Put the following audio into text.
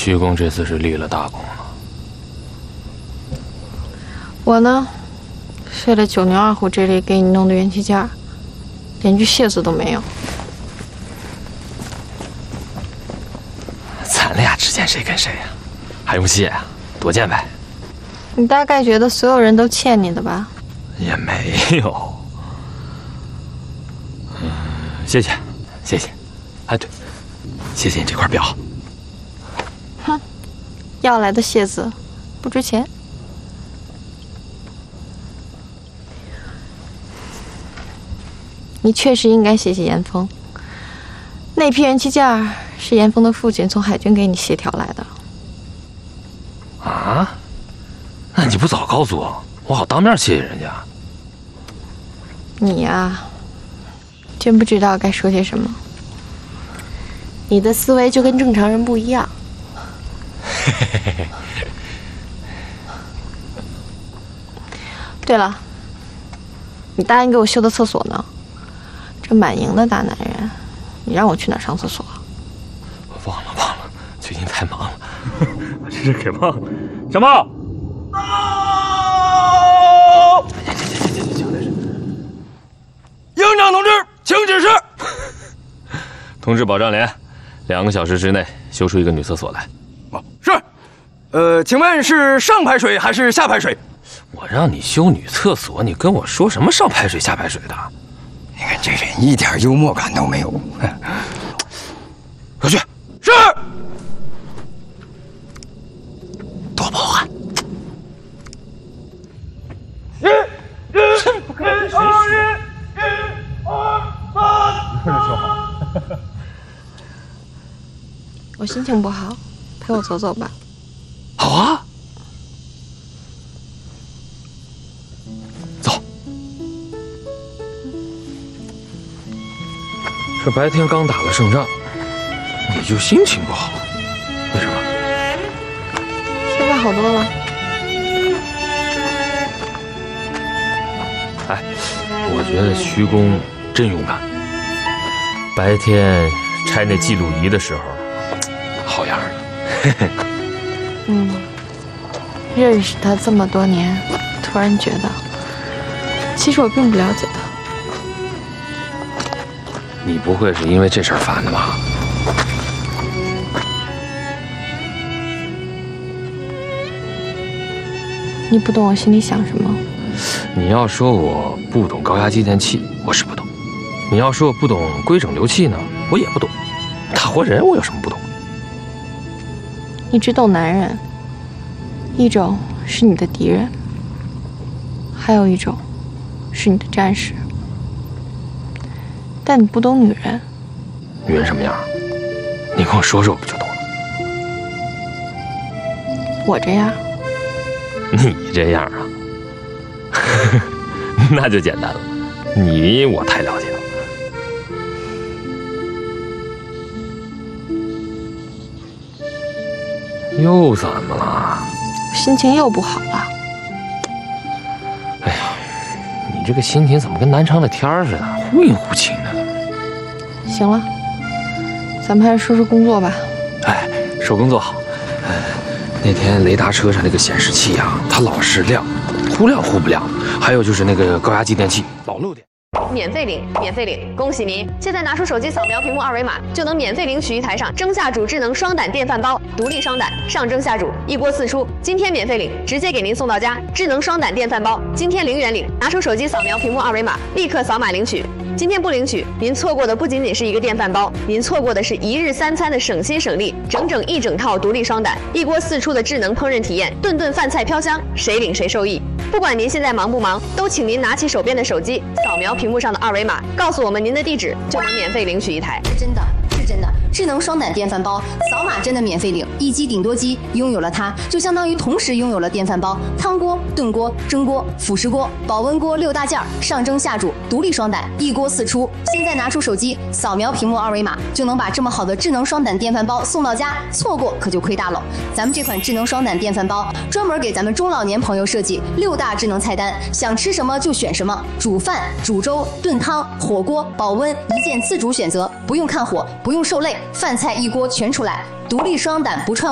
徐公这次是立了大功了。 我呢，费了九牛二虎之力给你弄的元气件，连句谢字都没有。 咱俩之间谁跟谁呀？还用谢啊？多见呗。 你大概觉得所有人都欠你的吧？ 也没有。谢谢，谢谢。哎，对，谢谢你这块表。 哼，要来的谢字，不值钱。你确实应该谢谢严峰。那批元气件是严峰的父亲从海军给你协调来的。 啊？那你不早告诉我，我好当面谢谢人家。 你呀，真不知道该说些什么。你的思维就跟正常人不一样。对了，你答应给我修的厕所呢？这满营的大男人，你让我去哪儿上厕所？ 我忘了，最近太忙了，我真是给忘了。小茂，到！营长同志，请指示。通知保障连，2个小时之内修出一个女厕所来。 是。请问是上排水还是下排水？ 我让你修女厕所，你跟我说什么上排水下排水的？ 你看这人一点幽默感都没有。 快去！ 是。 多包涵。 不可能谁1、2、3，一会儿就修好。 我心情不好，陪我走走吧。 好啊。走。这白天刚打了胜仗，你就心情不好？为什么？ 现在好多了。 哎，我觉得徐公真勇敢。白天拆那记录仪的时候，好样的。 认识他这么多年，突然觉得，其实我并不了解他。 你不会是因为这事儿烦的吧？ 你不懂我心里想什么。 你要说我不懂高压继电器，我是不懂；你要说我不懂规整流器呢，我也不懂。大活人我有什么不懂？ 你只懂男人，一种是你的敌人，还有一种是你的战士。但你不懂女人。 女人什么样？你跟我说说，我不就懂了？ 我这样。 你这样啊？那就简单了，你我太了解了。又怎么了？ 心情又不好了。 哎呀，你这个心情怎么跟南昌的天儿似的，忽阴忽晴的？ 行了，咱们还是说说工作吧。 哎，说工作好。那天雷达车上那个显示器啊，它老是亮，忽亮忽不亮。还有就是那个高压继电器老漏电。 免费领，免费领！恭喜您！现在拿出手机扫描屏幕2维码，就能免费领取一台上蒸下煮智能双胆电饭煲，独立双胆，上蒸下煮，一锅4出。今天免费领，直接给您送到家。智能双胆电饭煲，今天0元领！拿出手机扫描屏幕2维码，立刻扫码领取。今天不领取，您错过的不仅仅是一个电饭煲，您错过的是1日3餐的省心省力，整整一整套独立双胆，一锅4出的智能烹饪体验，顿顿饭菜飘香，谁领谁受益。不管您现在忙不忙，都请您拿起手边的手机，扫描屏幕上的2维码，告诉我们您的地址，就能免费领取一台。 是真的，是真的。智能双胆电饭煲，扫码真的免费领，一机顶多机，拥有了它，就相当于同时拥有了电饭煲、汤锅、炖锅、蒸锅、辅食锅、保温锅6大件，上蒸下煮，独立双胆，一锅4出。现在拿出手机，扫描屏幕2维码，就能把这么好的智能双胆电饭煲送到家，错过可就亏大了。咱们这款智能双胆电饭煲，专门给咱们中老年朋友设计6大智能菜单，想吃什么就选什么，煮饭、煮粥、炖汤、火锅、保温，一键自主选择，不用看火，不用受累。饭菜一锅全出来，独立双胆不串。